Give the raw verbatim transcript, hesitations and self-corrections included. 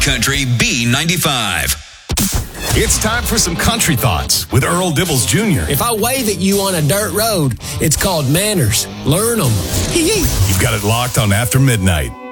Country B ninety-five. It's time for some country thoughts with Earl Dibbles Junior If I wave at you on a dirt road, it's called manners. Learn them. You've got it locked on After Midnight.